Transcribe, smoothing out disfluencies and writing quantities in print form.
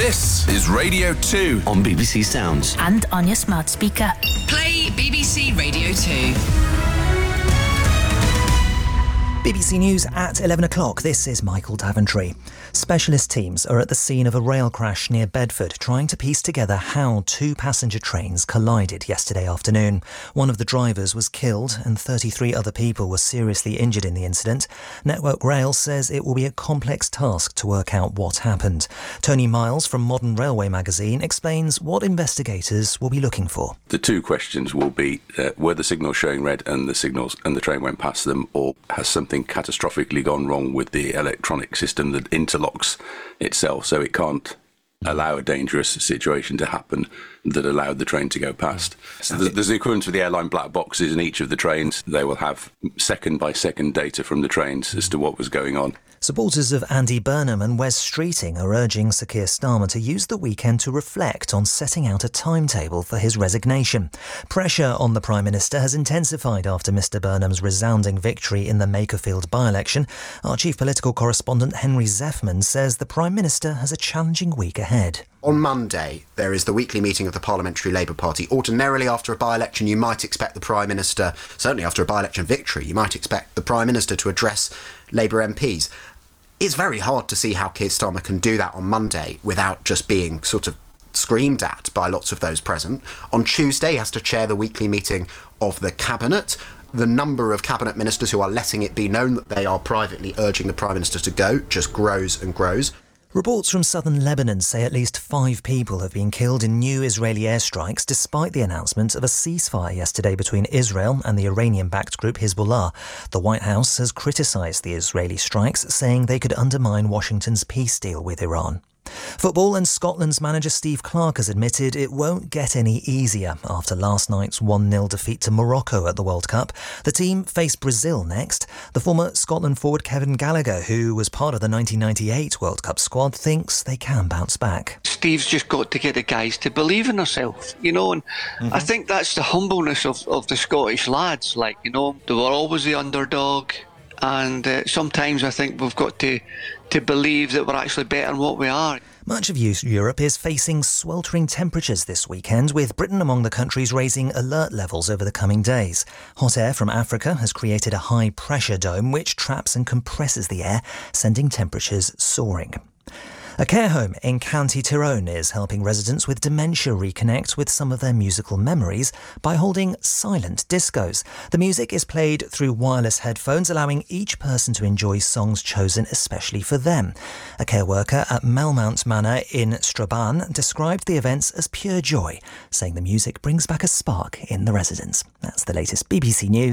This is Radio 2 on BBC Sounds and on your smart speaker. Play BBC Radio 2. BBC News at 11 o'clock. This is Michael Daventry. Specialist teams are at the scene of a rail crash near Bedford, trying to piece together how two passenger trains collided yesterday afternoon. One of the drivers was killed and 33 other people were seriously injured in the incident. Network Rail says it will be a complex task to work out what happened. Tony Miles from Modern Railway magazine explains what investigators will be looking for. The two questions will be, were the signals showing red and the train went past them, or has something catastrophically gone wrong with the electronic system that interlocks itself so it can't allow a dangerous situation to happen that allowed the train to go past. So there's the equivalent of the airline black boxes in each of the trains. They will have second by second data from the trains as to what was going on. Supporters of Andy Burnham and Wes Streeting are urging Sir Keir Starmer to use the weekend to reflect on setting out a timetable for his resignation. Pressure on the Prime Minister has intensified after Mr Burnham's resounding victory in the Makerfield by-election. Our chief political correspondent Henry Zeffman says the Prime Minister has a challenging week ahead. On Monday, there is the weekly meeting of the Parliamentary Labour Party. Ordinarily, after a by-election, you might expect the Prime Minister, certainly after a by-election victory, you might expect the Prime Minister to address Labour MPs. It's very hard to see how Keir Starmer can do that on Monday without just being sort of screamed at by lots of those present. On Tuesday, he has to chair the weekly meeting of the Cabinet. The number of Cabinet ministers who are letting it be known that they are privately urging the Prime Minister to go just grows and grows. Reports from southern Lebanon say at least 5 people have been killed in new Israeli airstrikes despite the announcement of a ceasefire yesterday between Israel and the Iranian-backed group Hezbollah. The White House has criticised the Israeli strikes, saying they could undermine Washington's peace deal with Iran. Football, and Scotland's manager Steve Clarke has admitted it won't get any easier after last night's 1-0 defeat to Morocco at the World Cup. The team face Brazil next. The former Scotland forward Kevin Gallagher, who was part of the 1998 World Cup squad, thinks they can bounce back. Steve's just got to get the guys to believe in themselves, and I think that's the humbleness of the Scottish lads. They were always the underdog. And sometimes I think we've got to believe that we're actually better than what we are. Much of Europe is facing sweltering temperatures this weekend, with Britain among the countries raising alert levels over the coming days. Hot air from Africa has created a high-pressure dome which traps and compresses the air, sending temperatures soaring. A care home in County Tyrone is helping residents with dementia reconnect with some of their musical memories by holding silent discos. The music is played through wireless headphones, allowing each person to enjoy songs chosen especially for them. A care worker at Melmount Manor in Strabane described the events as pure joy, saying the music brings back a spark in the residents. That's the latest BBC News.